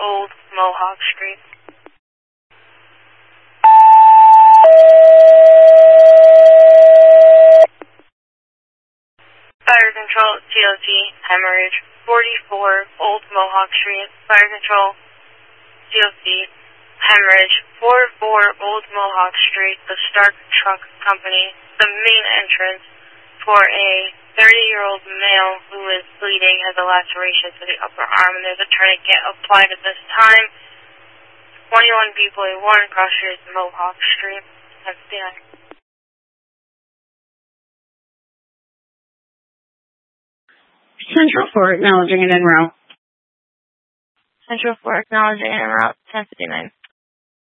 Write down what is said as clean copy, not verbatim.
Old Mohawk Street. Fire Control, TOC, hemorrhage, 44 Old Mohawk Street. Fire Control, TOC, hemorrhage, 44 Old Mohawk Street, the Stark Truck Company, the main entrance for a 30-year-old male who is bleeding, has a laceration to the upper arm, and there's a tourniquet applied at this time. 21B.1, cross street, Mohawk Street, FBI. Central 4 acknowledging and en route. Central 4 acknowledging en route, 1059.